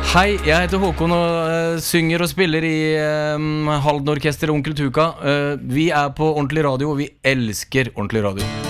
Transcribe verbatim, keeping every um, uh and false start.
Hei, jeg heter Håkon og uh, synger og spiller i um, Halden Orkester og Onkel Tuka. uh, Vi er på Ordentlig Radio, og vi elsker Ordentlig Radio.